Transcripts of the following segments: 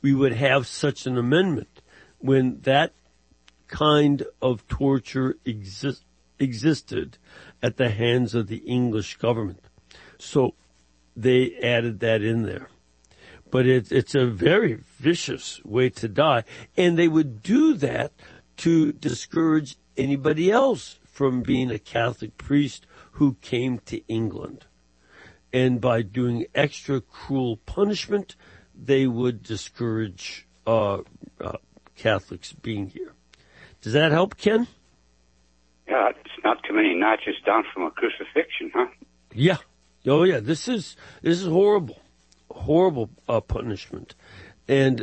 we would have such an amendment when that kind of torture existed at the hands of the English government. So they added that in there. But it's a very vicious way to die. And they would do that to discourage anybody else from being a Catholic priest who came to England. And by doing extra cruel punishment, they would discourage Catholics being here. Does that help, Ken? Yeah, it's not too many notches down from a crucifixion, huh? Yeah. Oh, yeah. This is horrible. Horrible punishment. And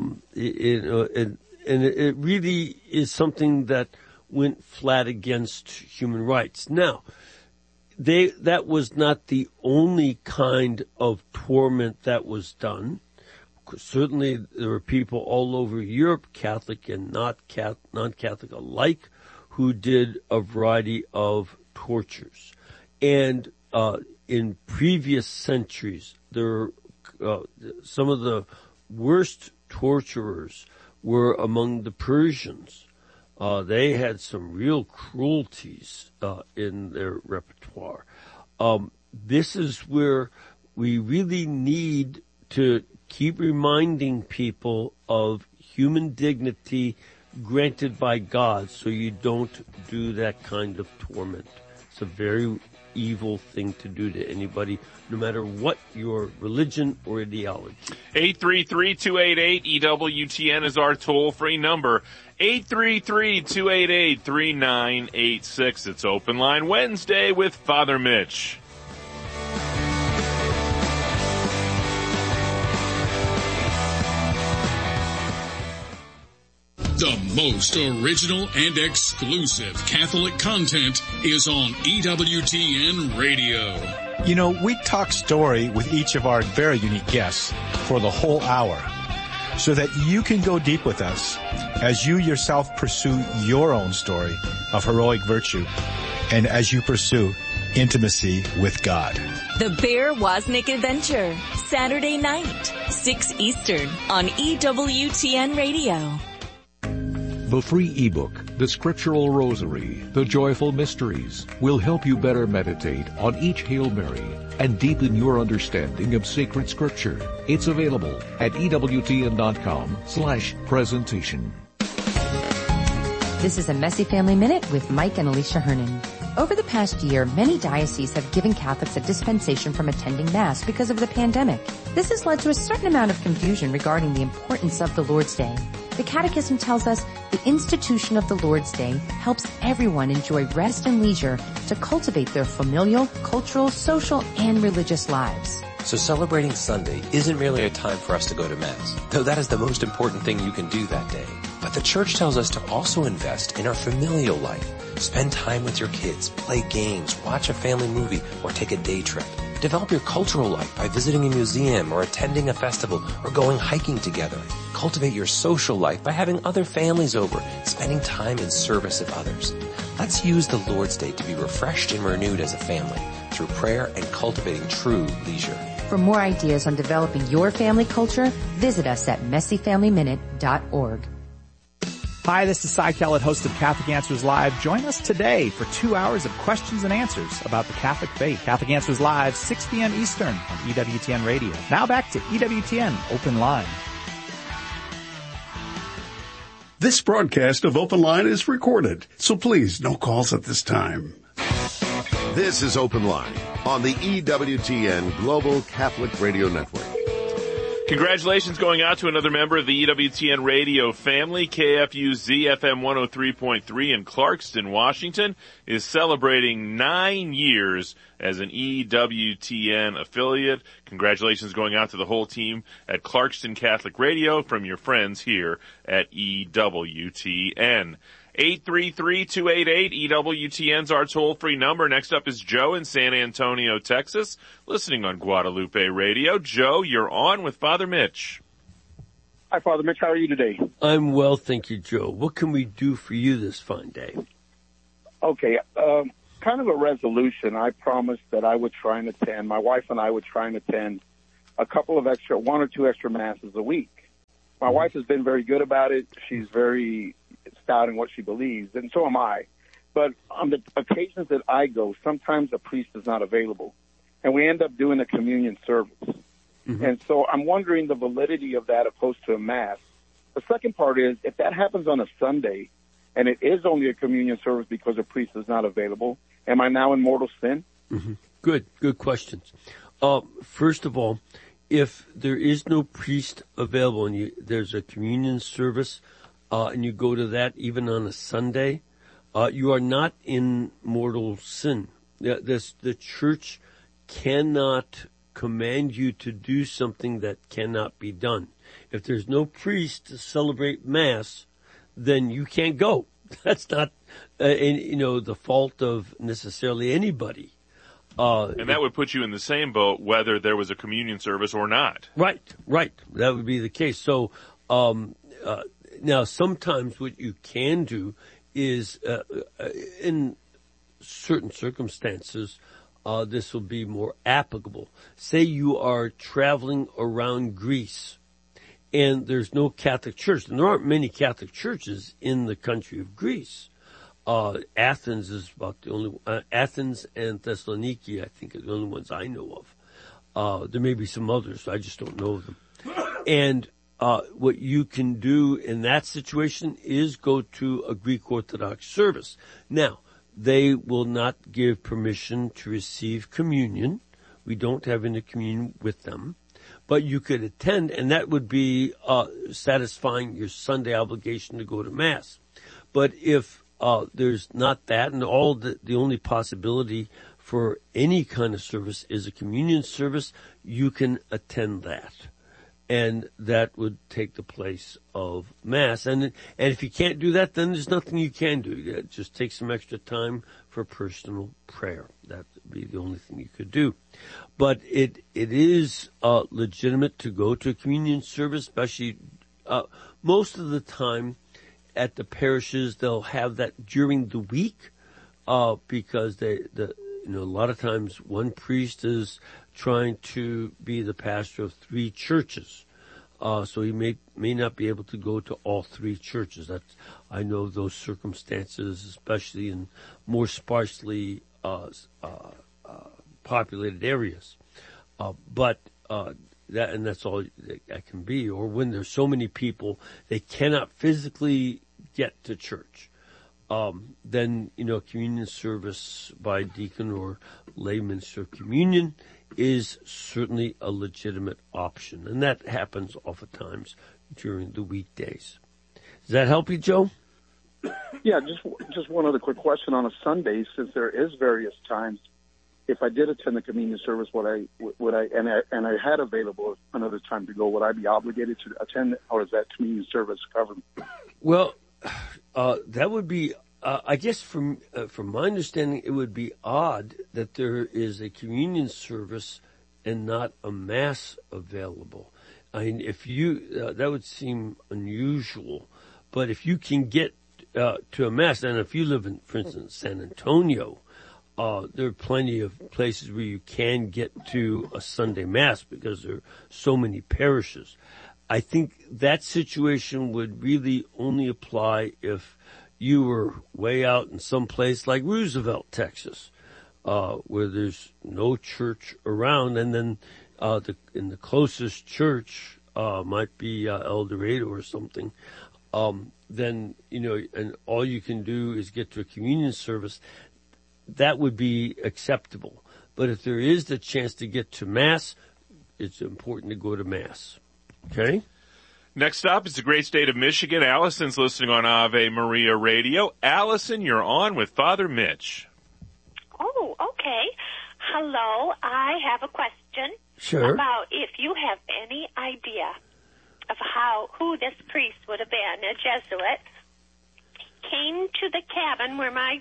it really is something that went flat against human rights. Now, that was not the only kind of torment that was done. Certainly, there were people all over Europe, Catholic and non-Catholic alike, who did a variety of tortures. And in previous centuries, some of the worst torturers were among the Persians. They had some real cruelties in their repertoire. This is where we really need to keep reminding people of human dignity granted by God, so you don't do that kind of torment. It's a very evil thing to do to anybody, no matter what your religion or ideology. 833-288-EWTN is our toll-free number. 833-288-3986. It's Open Line Wednesday with Father Mitch. The most original and exclusive Catholic content is on EWTN Radio. You know, we talk story with each of our very unique guests for the whole hour, so that you can go deep with us as you yourself pursue your own story of heroic virtue and as you pursue intimacy with God. The Bear Wozniak Adventure, Saturday night, 6 Eastern on EWTN Radio. The free ebook, The Scriptural Rosary, The Joyful Mysteries, will help you better meditate on each Hail Mary and deepen your understanding of sacred scripture. It's available at EWTN.com/presentation. This is a Messy Family Minute with Mike and Alicia Hernon. Over the past year, many dioceses have given Catholics a dispensation from attending Mass because of the pandemic. This has led to a certain amount of confusion regarding the importance of the Lord's Day. The Catechism tells us the institution of the Lord's Day helps everyone enjoy rest and leisure to cultivate their familial, cultural, social, and religious lives. So celebrating Sunday isn't merely a time for us to go to Mass, though that is the most important thing you can do that day. But the Church tells us to also invest in our familial life. Spend time with your kids, play games, watch a family movie, or take a day trip. Develop your cultural life by visiting a museum or attending a festival or going hiking together. Cultivate your social life by having other families over, spending time in service of others. Let's use the Lord's Day to be refreshed and renewed as a family through prayer and cultivating true leisure. For more ideas on developing your family culture, visit us at messyfamilyminute.org. Hi, this is Cy Kellett, host of Catholic Answers Live. Join us today for 2 hours of questions and answers about the Catholic faith. Catholic Answers Live, 6 p.m. Eastern on EWTN Radio. Now back to EWTN Open Line. This broadcast of Open Line is recorded, so please, no calls at this time. This is Open Line on the EWTN Global Catholic Radio Network. Congratulations going out to another member of the EWTN radio family. KFUZ FM 103.3 in Clarkston, Washington is celebrating 9 years as an EWTN affiliate. Congratulations going out to the whole team at Clarkston Catholic Radio from your friends here at EWTN. 833-288-EWTN's our toll-free number. Next up is Joe in San Antonio, Texas, listening on Guadalupe Radio. Joe, you're on with Father Mitch. Hi, Father Mitch. How are you today? I'm well, thank you, Joe. What can we do for you this fine day? Okay, kind of a resolution. I promised that I would try and attend, my wife and I would try and attend a couple of extra, 1 or 2 extra masses a week. My wife has been very good about it. She's very stout in what she believes, and so am I. But on the occasions that I go, sometimes the priest is not available, and we end up doing a communion service. Mm-hmm. And so I'm wondering the validity of that opposed to a Mass. The second part is, if that happens on a Sunday, and it is only a communion service because the priest is not available, am I now in mortal sin? Mm-hmm. Good questions. First of all, if there is no priest available and there's a communion service, and you go to that even on a Sunday, you are not in mortal sin. The church cannot command you to do something that cannot be done. If there's no priest to celebrate Mass, then you can't go. That's not, the fault of necessarily anybody. And that would put you in the same boat whether there was a communion service or not. Right. That would be the case. So, now sometimes what you can do is, in certain circumstances, this will be more applicable. Say you are traveling around Greece and there's no Catholic church, and there aren't many Catholic churches in the country of Greece. Athens is about the only, Athens and Thessaloniki, I think, are the only ones I know of. There may be some others, I just don't know of them. And, what you can do in that situation is go to a Greek Orthodox service. Now, they will not give permission to receive communion. We don't have any communion with them. But you could attend, and that would be satisfying your Sunday obligation to go to Mass. But if there's not that, and the only possibility for any kind of service is a communion service, you can attend that. And that would take the place of Mass. And if you can't do that, then there's nothing you can do. Just take some extra time for personal prayer. That would be the only thing you could do. But it is legitimate to go to a communion service, especially most of the time at the parishes. They'll have that during the week because a lot of times one priest is trying to be the pastor of 3 churches. So he may not be able to go to all 3 churches. I know those circumstances, especially in more sparsely populated areas. But that's all that can be. Or when there's so many people, they cannot physically get to church. Then, communion service by deacon or lay minister of communion is certainly a legitimate option. And that happens oftentimes during the weekdays. Does that help you, Joe? Yeah, just one other quick question. On a Sunday, since there is various times, if I did attend the communion service, would I had available another time to go, would I be obligated to attend, or is that communion service covered? Well, that would be, I guess from my understanding, it would be odd that there is a communion service and not a Mass available. I mean, that would seem unusual. But if you can get to a Mass, and if you live in, for instance, San Antonio, there are plenty of places where you can get to a Sunday Mass because there are so many parishes. I think that situation would really only apply if you were way out in some place like Roosevelt, Texas, where there's no church around, and then in the closest church might be El Dorado or something. Then and all you can do is get to a communion service. That would be acceptable. But if there is the chance to get to Mass, it's important to go to Mass. Okay? Next up is the great state of Michigan. Allison's listening on Ave Maria Radio. Allison, you're on with Father Mitch. Oh, okay. Hello. I have a question. Sure. About if you have any idea of who this priest would have been, a Jesuit, came to the cabin where my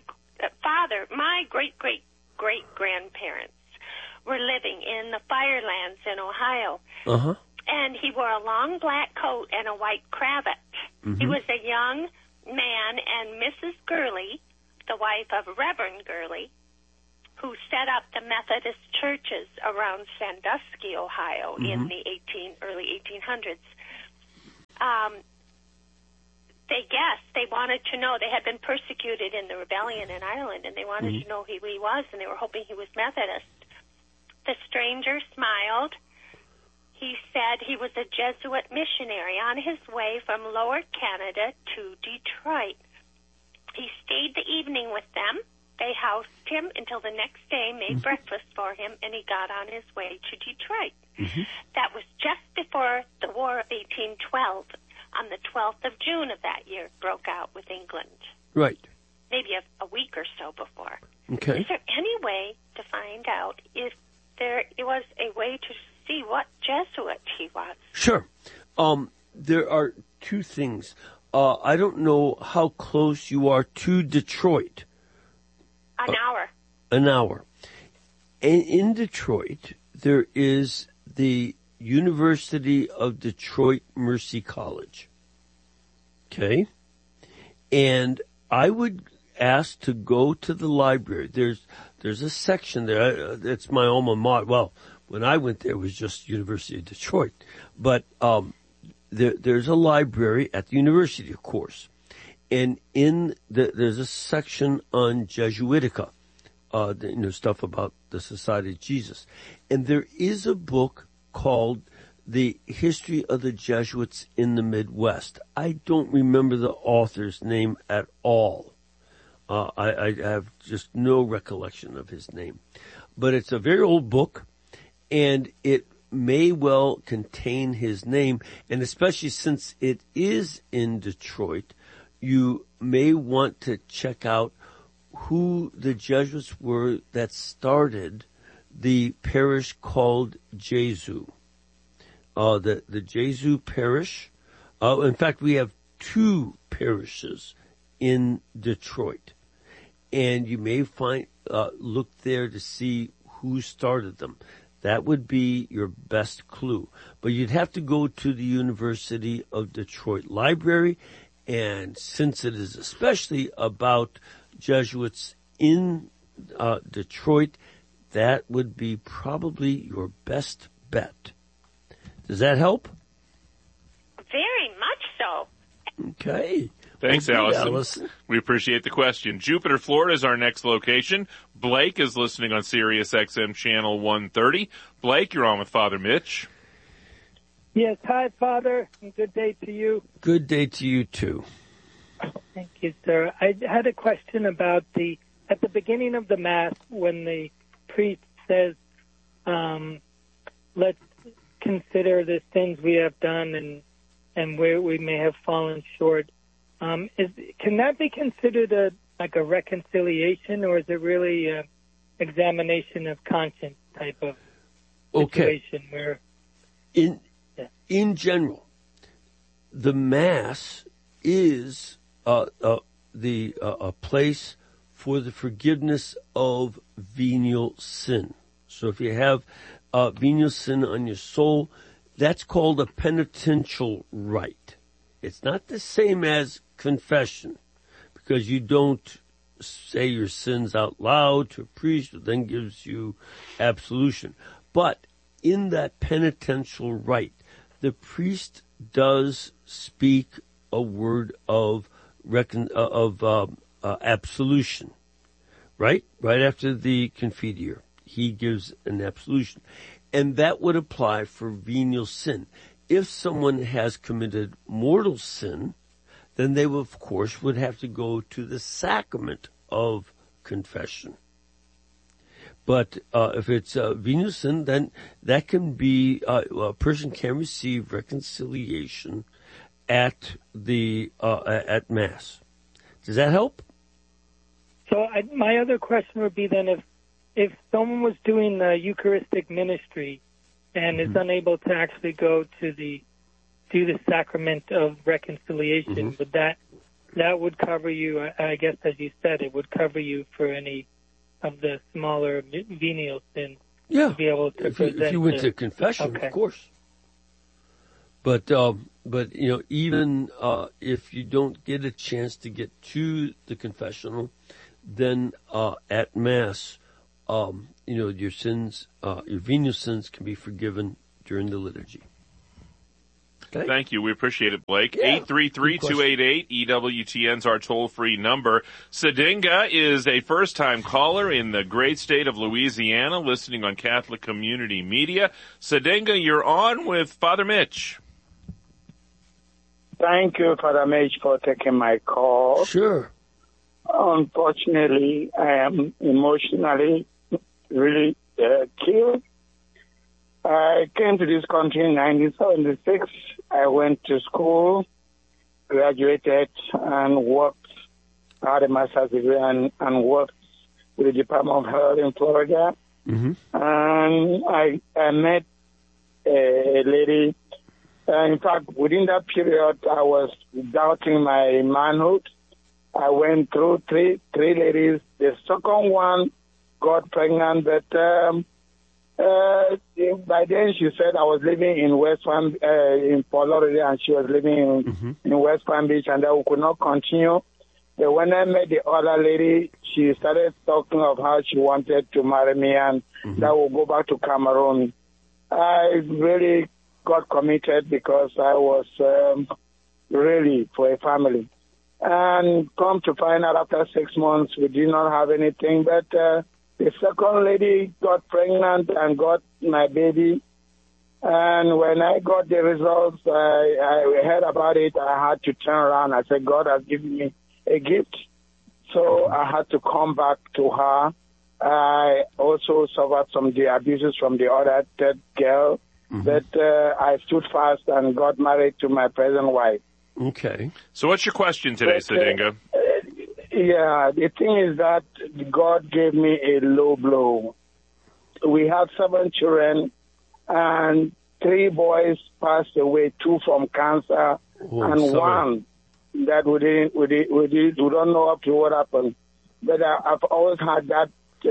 great-great-great-grandparents were living in the Firelands in Ohio. Uh-huh. And he wore a long black coat and a white cravat. Mm-hmm. He was a young man, and Mrs. Gurley, the wife of Reverend Gurley, who set up the Methodist churches around Sandusky, Ohio, in the early 1800s. they wanted to know. They had been persecuted in the rebellion in Ireland, and they wanted to know who he was, and they were hoping he was Methodist. The stranger smiled. He said he was a Jesuit missionary on his way from Lower Canada to Detroit. He stayed the evening with them. They housed him until the next day, made breakfast for him, and he got on his way to Detroit. That was just before the War of 1812. On the 12th of June of that year, broke out with England. Right. Maybe a week or so before. Okay. Is there any way to find out if there was a way to see what Jesuit he was? Sure. There are two things. I don't know how close you are to Detroit. An hour. An hour. And in Detroit, there is the University of Detroit Mercy College. Okay? And I would ask to go to the library. There's a section there. It's my alma mater. Well, when I went there, it was just University of Detroit. But there's a library at the university, of course. And there's a section on Jesuitica, stuff about the Society of Jesus. And there is a book called The History of the Jesuits in the Midwest. I don't remember the author's name at all. I have just no recollection of his name. But it's a very old book, and it may well contain his name, and especially since it is in Detroit, you may want to check out who the Jesuits were that started the parish called Jesu. The Jesu parish. In fact, we have two parishes in Detroit. And you may look there to see who started them. That would be your best clue. But you'd have to go to the University of Detroit Library, and since it is especially about Jesuits in Detroit, that would be probably your best bet. Does that help? Very much so. Okay. Thanks, Allison. We appreciate the question. Jupiter, Florida is our next location. Blake is listening on Sirius XM channel 130. Blake, you're on with Father Mitch. Yes, hi, Father, and good day to you. Good day to you, too. Thank you, sir. I had a question about at the beginning of the Mass, when the priest says, let's consider the sins we have done and where we may have fallen short. Can that be considered a reconciliation, or is it really an examination of conscience type of situation? Where in general, the Mass is a place for the forgiveness of venial sin. So if you have venial sin on your soul, that's called a penitential rite. It's not the same as confession, because you don't say your sins out loud to a priest who then gives you absolution. But in that penitential rite, the priest does speak a word of absolution, right? Right after the Confiteor, he gives an absolution. And that would apply for venial sin. If someone has committed mortal sin, then they, of course, would have to go to the sacrament of confession. But if it's venial sin, then that can be a person can receive reconciliation at at Mass. Does that help? So my other question would be then, if someone was doing the Eucharistic ministry and is unable to actually go to do the sacrament of reconciliation, would that would cover you? I guess, as you said, it would cover you for any of the smaller venial sins. Yeah, to be able to if you went to confession, of course. But even if you don't get a chance to get to the confessional, then at Mass, your sins, your venial sins can be forgiven during the liturgy. Okay. Thank you. We appreciate it, Blake. Yeah. 833-288-EWTN's our toll-free number. Sadinga is a first-time caller in the great state of Louisiana, listening on Catholic Community Media. Sadinga, you're on with Father Mitch. Thank you, Father Mitch, for taking my call. Sure. Unfortunately, I am emotionally really killed. I came to this country in 1976. I went to school, graduated, and worked, had a master's degree, and worked with the Department of Health in Florida. Mm-hmm. And I met a lady. In fact, within that period, I was doubting my manhood. I went through three ladies. The second one got pregnant, but by then she said I was living in West Palm, in Fort Lauderdale, and she was living in West Palm Beach, and that we could not continue. But when I met the other lady, she started talking of how she wanted to marry me and that we'll go back to Cameroon. I really got committed because I was really for a family. And come to find out after 6 months, we did not have anything, but the second lady got pregnant and got my baby. And when I got the results, I heard about it. I had to turn around. I said, God has given me a gift. So I had to come back to her. I also suffered some of the abuses from the other third girl. But I stood fast and got married to my present wife. Okay. So what's your question today, Sadinga? Yeah, the thing is that God gave me a low blow. We have 7 children, and 3 boys passed away, 2 from cancer, and sorry. 1 that we don't know up to what happened. But I've always had that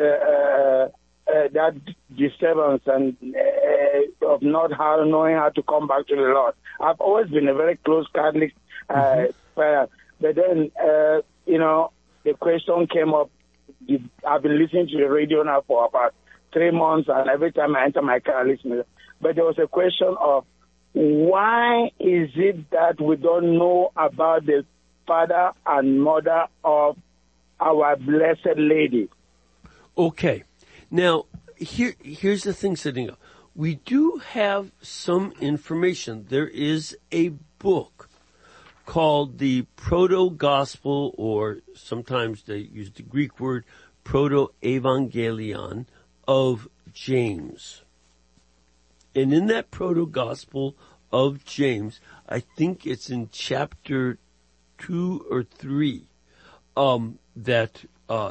that disturbance and of not knowing how to come back to the Lord. I've always been a very close Catholic prayer, but then the question came up. I've been listening to the radio now for about 3 months, and every time I enter my car, I listen. But there was a question of why is it that we don't know about the father and mother of our Blessed Lady? Okay. Now, here's the thing, Sadinga. We do have some information. There is a book called the Proto-Gospel, or sometimes they use the Greek word Proto-Evangelion of James. And in that Proto-Gospel of James, I think it's in chapter 2 or 3, that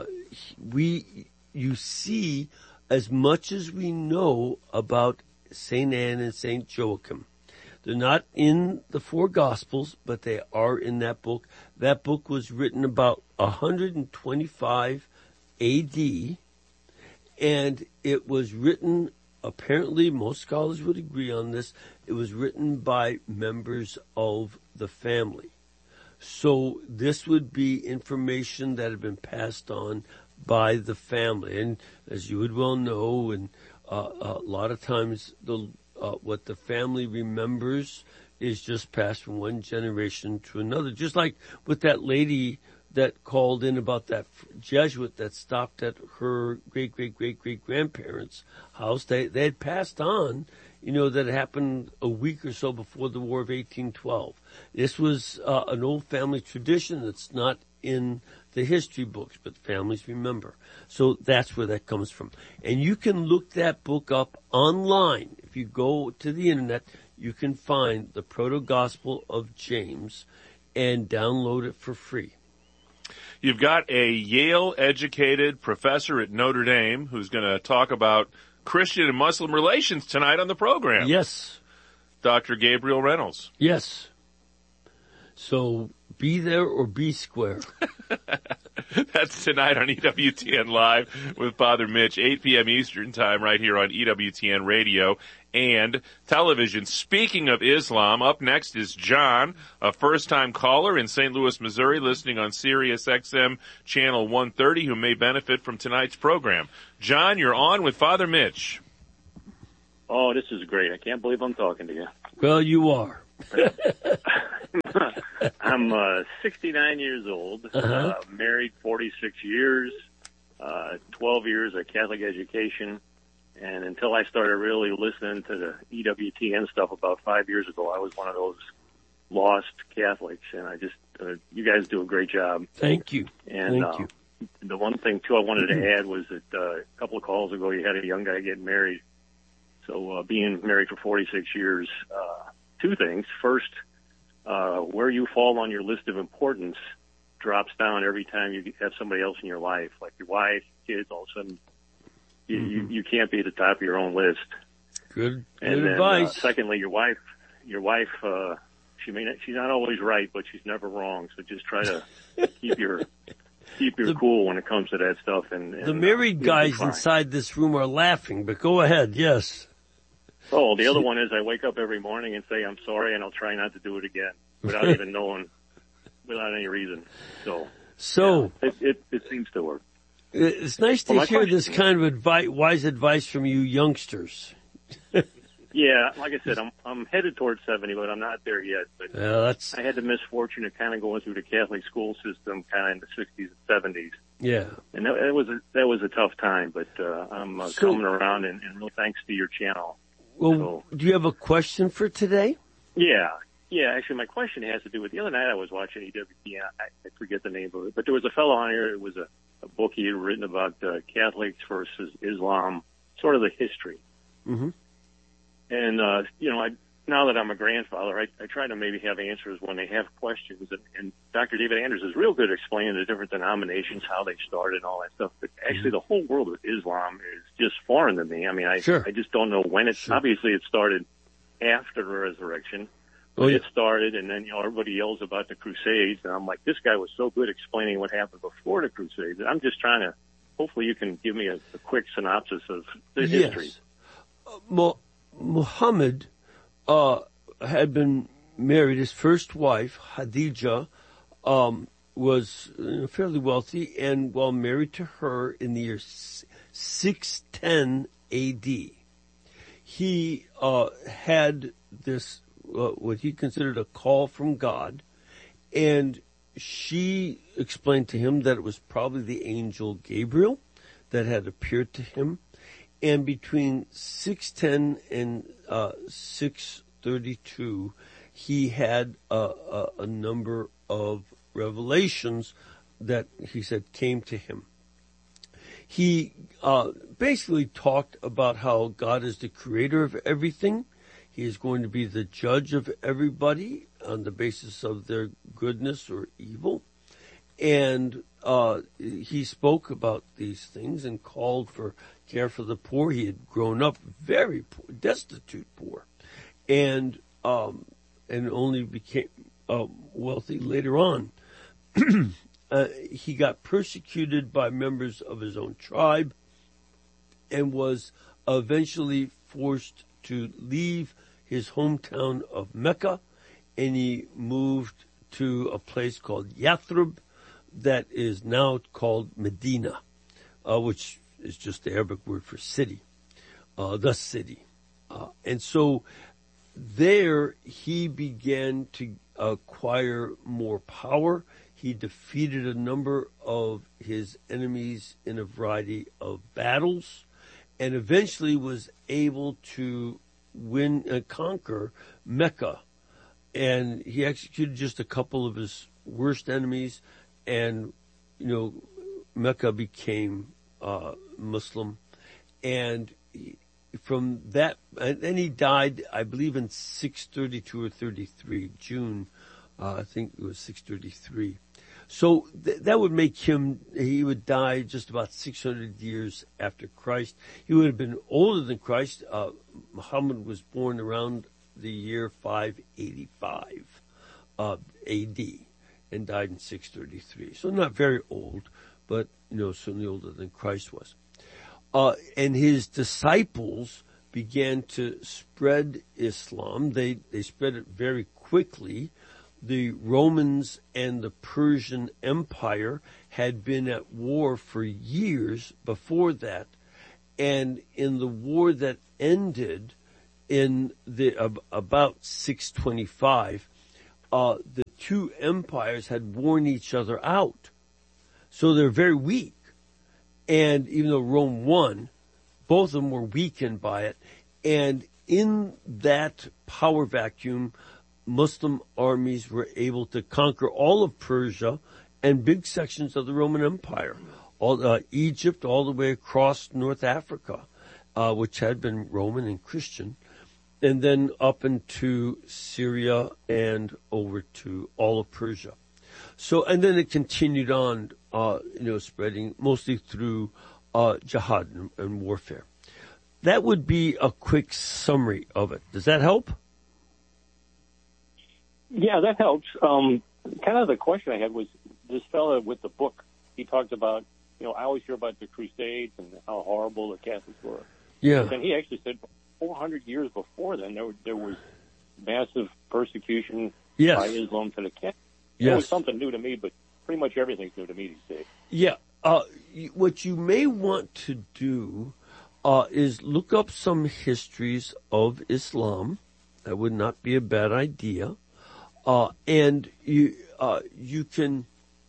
you see as much as we know about St. Anne and St. Joachim. They're not in the 4 Gospels, but they are in that book. That book was written about 125 A.D., and it was written, apparently most scholars would agree on this, it was written by members of the family. So this would be information that had been passed on by the family. And as you would well know, and a lot of times what the family remembers is just passed from one generation to another. Just like with that lady that called in about that Jesuit that stopped at her great-great-great-great-grandparents' house. They had passed on, that happened a week or so before the War of 1812. This was an old family tradition that's not in the history books, but families remember. So that's where that comes from. And you can look that book up online. If you go to the internet, you can find the Proto-Gospel of James and download it for free. You've got a Yale-educated professor at Notre Dame who's going to talk about Christian and Muslim relations tonight on the program. Yes. Dr. Gabriel Reynolds. Yes. So be there or be square. That's tonight on EWTN Live with Father Mitch, 8 p.m. Eastern Time right here on EWTN Radio and television. Speaking of Islam, up next is John, a first-time caller in St. Louis, Missouri, listening on Sirius XM Channel 130, who may benefit from tonight's program. John, you're on with Father Mitch. Oh, this is great. I can't believe I'm talking to you. Well, you are. I'm 69 years old, married 46 years, 12 years of Catholic education. And until I started really listening to the EWTN stuff about 5 years ago, I was one of those lost Catholics. And I just, you guys do a great job. Thank you. And Thank you. the one thing, too, I wanted to add was that a couple of calls ago, you had a young guy getting married. So being married for 46 years, two things. First, where you fall on your list of importance drops down every time you have somebody else in your life, like your wife, kids. All of a sudden, you can't be at the top of your own list. Good and then, advice. Secondly, your wife, she's not always right, but she's never wrong. So just try to keep your cool when it comes to that stuff. And the married guys inside this room are laughing, but go ahead. Yes. Oh, the other one is I wake up every morning and say I'm sorry, and I'll try not to do it again without even knowing, without any reason. So yeah, it seems to work. It's nice to hear this kind of wise advice from you youngsters. Yeah, like I said, I'm headed towards 70, but I'm not there yet. But I had the misfortune of kind of going through the Catholic school system kind of in the 60s and 70s. Yeah, and that was a tough time, but I'm coming around, and real thanks to your channel. Well, do you have a question for today? Yeah. Actually, my question has to do with the other night I was watching EWTN. I forget the name of it, but there was a fellow on here. It was a book he had written about Catholics versus Islam, sort of the history. Mm-hmm. And now that I'm a grandfather, I try to maybe have answers when they have questions. And Dr. David Anders is real good at explaining the different denominations, how they started, and all that stuff. But actually, the whole world of Islam is just foreign to me. I mean, I just don't know when it's. Sure. Obviously, it started after the resurrection. It started, and then everybody yells about the Crusades, and I'm like, this guy was so good explaining what happened before the Crusades. I'm just trying to. Hopefully, you can give me a quick synopsis of the history. Muhammad had been married. His first wife, Khadija, was fairly wealthy, and while married to her in the year 610 A.D., he had this what he considered a call from God, and she explained to him that it was probably the angel Gabriel that had appeared to him. And between 610 and 632, he had a number of revelations that he said came to him. He basically talked about how God is the creator of everything. He is going to be the judge of everybody on the basis of their goodness or evil. And he spoke about these things and called for care for the poor. He had grown up very poor, destitute poor, and only became wealthy later on. He got persecuted by members of his own tribe and was eventually forced to leave his hometown of Mecca, and he moved to a place called Yathrib that is now called Medina, which is just the Arabic word for city, the city. And so there he began to acquire more power. He defeated a number of his enemies in a variety of battles, and eventually was able to win and conquer Mecca. And he executed just a couple of his worst enemies, and Mecca became Muslim. And from that, and then he died, I believe, in 632 or 33, June. I think it was 633. So that would make him, he would die just about 600 years after Christ. He would have been older than Christ. Muhammad was born around the year 585 A.D. and died in 633. So not very old, but, certainly older than Christ was. And his disciples began to spread Islam. They spread it very quickly. The Romans and the Persian Empire had been at war for years before that. And in the war that ended, in about 625, the two empires had worn each other out. So they're very weak. And even though Rome won, both of them were weakened by it. And in that power vacuum, Muslim armies were able to conquer all of Persia and big sections of the Roman Empire, all Egypt, all the way across North Africa, which had been Roman and Christian, and then up into Syria and over to all of Persia. So, and then it continued on, spreading mostly through jihad and warfare. That would be a quick summary of it. Does that help? Yeah, that helps. Kind of the question I had was this fella with the book. He talked about, I always hear about the Crusades and how horrible the Catholics were. Yeah. And he actually said 400 years before then, there was massive persecution by Islam to the Catholics. Yes. It was something new to me, but pretty much everything's new to me these days. Yeah. What you may want to do is look up some histories of Islam. That would not be a bad idea. And you can,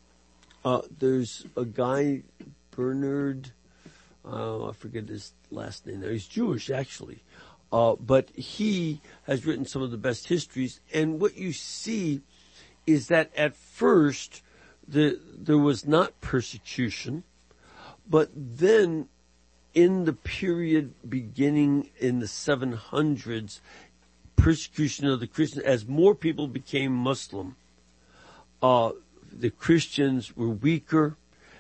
there's a guy, Bernard, I forget his last name. He's Jewish, actually. But he has written some of the best histories. And what you see is that at first there was not persecution, but then in the period beginning in the 700s, persecution of the Christians, as more people became Muslim, the Christians were weaker,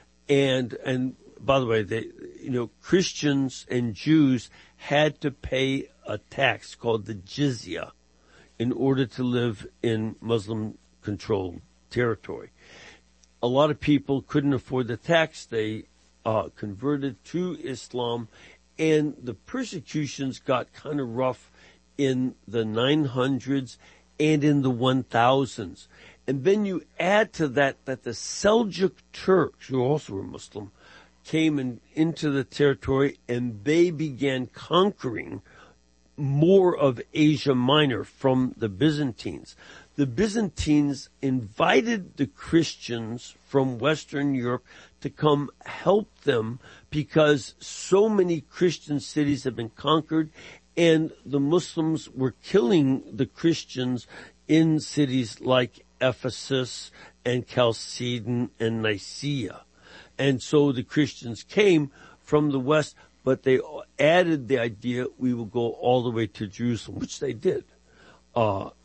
and by the way, Christians and Jews had to pay a tax called the jizya in order to live in Muslim-controlled territory. A lot of people couldn't afford the tax. They converted to Islam, and the persecutions got kind of rough in the 900s and in the 1000s. And then you add to that the Seljuk Turks, who also were Muslim, came into the territory, and they began conquering more of Asia Minor from the Byzantines. The Byzantines invited the Christians from Western Europe to come help them because so many Christian cities had been conquered, and the Muslims were killing the Christians in cities like Ephesus and Chalcedon and Nicaea. And so the Christians came from the west, but they added the idea we will go all the way to Jerusalem, which they did. But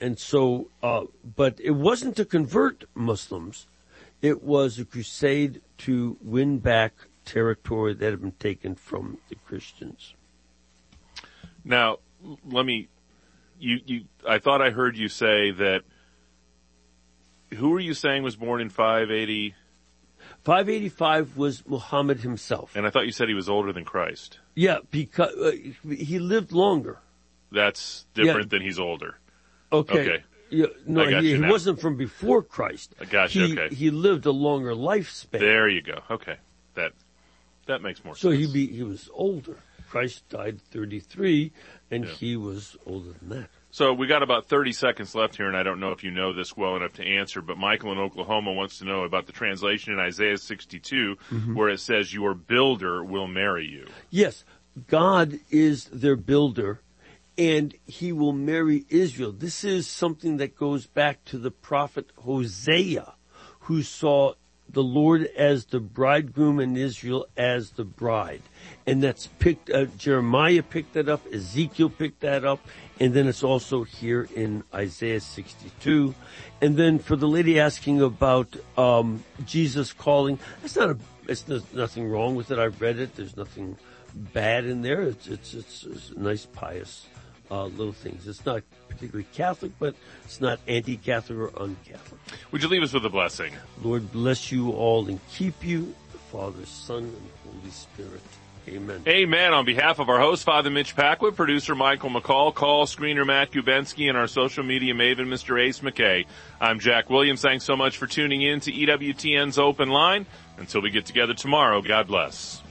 it wasn't to convert Muslims. It was a crusade to win back territory that had been taken from the Christians. Now, I thought I heard you say that, who were you saying was born in 580? 585 was Muhammad himself. And I thought you said he was older than Christ. Yeah, because he lived longer. That's different than he's older. Okay. Yeah, no, he wasn't from before Christ. I got you, okay. He lived a longer lifespan. There you go. Okay. That makes more sense. So he was older. Christ died 33, and he was older than that. So we got about 30 seconds left here, and I don't know if you know this well enough to answer, but Michael in Oklahoma wants to know about the translation in Isaiah 62, where it says, your builder will marry you. Yes, God is their builder, and he will marry Israel. This is something that goes back to the prophet Hosea, who saw the Lord as the bridegroom and Israel as the bride. And that's Jeremiah picked that up, Ezekiel picked that up, and then it's also here in Isaiah 62. And then for the lady asking about Jesus calling, there's nothing wrong with it. I've read it. There's nothing bad in there. It's nice, pious little things. It's not particularly Catholic, but it's not anti-Catholic or un-Catholic. Would you leave us with a blessing? Lord bless you all and keep you, the Father, Son, and Holy Spirit. Amen. Amen. On behalf of our host, Father Mitch Packwood, producer Michael McCall, call screener Matt Gubensky, and our social media maven, Mr. Ace McKay, I'm Jack Williams. Thanks so much for tuning in to EWTN's Open Line. Until we get together tomorrow, God bless.